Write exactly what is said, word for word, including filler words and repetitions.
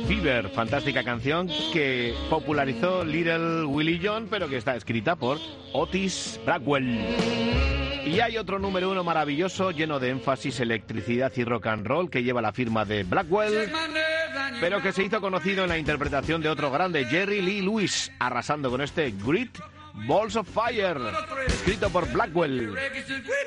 Fever, fantástica canción que popularizó Little Willie John, pero que está escrita por Otis Blackwell. Y hay otro número uno maravilloso, lleno de énfasis, electricidad y rock and roll, que lleva la firma de Blackwell, pero que se hizo conocido en la interpretación de otro grande, Jerry Lee Lewis, arrasando con este Great Balls of Fire, escrito por Blackwell.